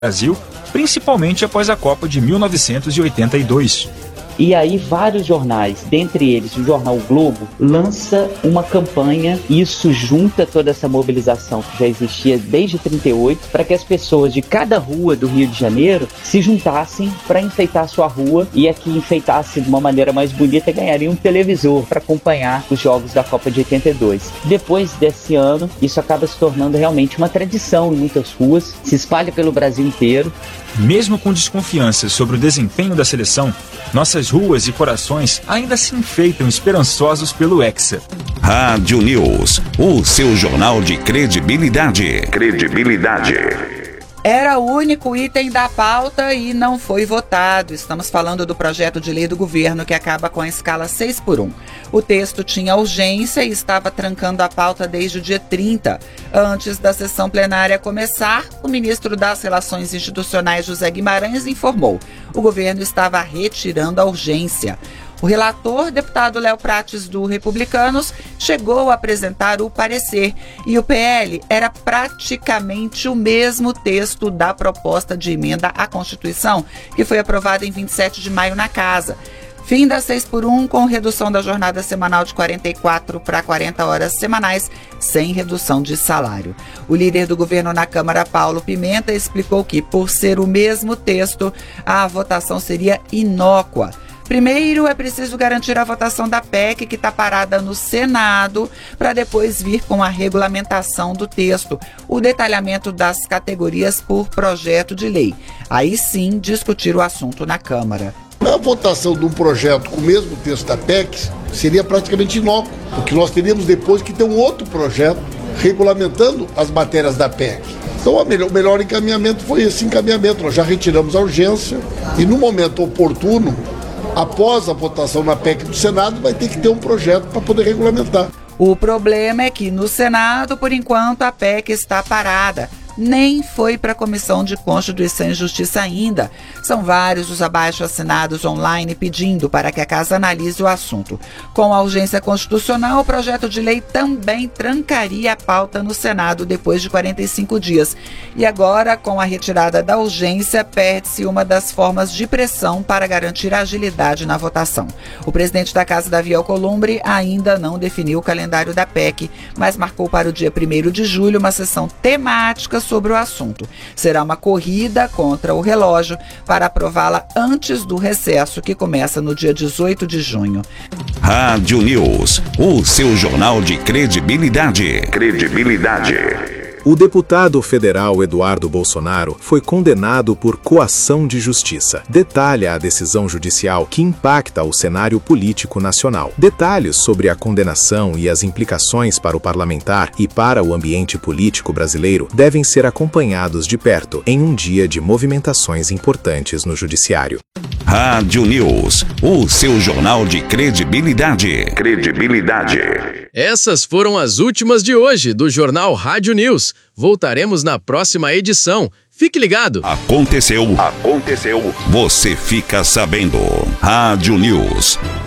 Brasil, principalmente após a Copa de 1982. E aí vários jornais, dentre eles o jornal o Globo, lança uma campanha, e isso junta toda essa mobilização que já existia desde 38, para que as pessoas de cada rua do Rio de Janeiro se juntassem para enfeitar sua rua, e a que enfeitasse de uma maneira mais bonita ganharia um televisor para acompanhar os jogos da Copa de 82. Depois desse ano, isso acaba se tornando realmente uma tradição em muitas ruas, se espalha pelo Brasil inteiro. Mesmo com desconfiança sobre o desempenho da seleção, nossas ruas e corações ainda se enfeitam esperançosos pelo Hexa. Rádio News, o seu jornal de credibilidade. Era o único item da pauta e não foi votado. Estamos falando do projeto de lei do governo que acaba com a escala 6x1. O texto tinha urgência e estava trancando a pauta desde o dia 30. Antes da sessão plenária começar, o ministro das Relações Institucionais, José Guimarães, informou: o governo estava retirando a urgência. O relator, deputado Léo Prates, do Republicanos, chegou a apresentar o parecer e o PL era praticamente o mesmo texto da proposta de emenda à Constituição, que foi aprovada em 27 de maio na Casa. Fim da 6x1 com redução da jornada semanal de 44 para 40 horas semanais, sem redução de salário. O líder do governo na Câmara, Paulo Pimenta, explicou que, por ser o mesmo texto, a votação seria inócua. Primeiro, é preciso garantir a votação da PEC, que está parada no Senado, para depois vir com a regulamentação do texto, o detalhamento das categorias por projeto de lei. Aí sim, discutir o assunto na Câmara. A votação de um projeto com o mesmo texto da PEC seria praticamente inócuo, porque nós teríamos depois que ter um outro projeto regulamentando as matérias da PEC. Então o melhor encaminhamento foi esse encaminhamento. Nós já retiramos a urgência e no momento oportuno, após a votação na PEC do Senado, vai ter que ter um projeto para poder regulamentar. O problema é que no Senado, por enquanto, a PEC está parada. Nem foi para a Comissão de Constituição e Justiça ainda. São vários os abaixo-assinados online pedindo para que a Casa analise o assunto. Com a urgência constitucional, o projeto de lei também trancaria a pauta no Senado depois de 45 dias. E agora, com a retirada da urgência, perde-se uma das formas de pressão para garantir a agilidade na votação. O presidente da Casa, Davi Alcolumbre, ainda não definiu o calendário da PEC, mas marcou para o dia 1º de julho uma sessão temática sobre o assunto. Será uma corrida contra o relógio para aprová-la antes do recesso, que começa no dia 18 de junho. Rádio News, o seu jornal de credibilidade. O deputado federal Eduardo Bolsonaro foi condenado por coação de justiça. Detalha a decisão judicial que impacta o cenário político nacional. Detalhes sobre a condenação e as implicações para o parlamentar e para o ambiente político brasileiro devem ser acompanhados de perto em um dia de movimentações importantes no judiciário. Rádio News, o seu jornal de credibilidade. Essas foram as últimas de hoje do Jornal Rádio News. Voltaremos na próxima edição. Fique ligado. Aconteceu. Você fica sabendo. Rádio News.